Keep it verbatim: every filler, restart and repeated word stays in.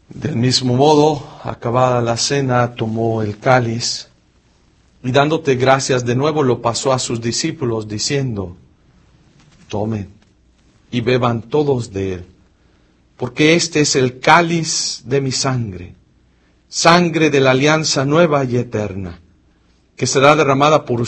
Del mismo modo, acabada la cena, tomó el cáliz y dándote gracias de nuevo lo pasó a sus discípulos diciendo: tomen y beban todos de él, porque este es el cáliz de mi sangre, sangre de la alianza nueva y eterna, que será derramada por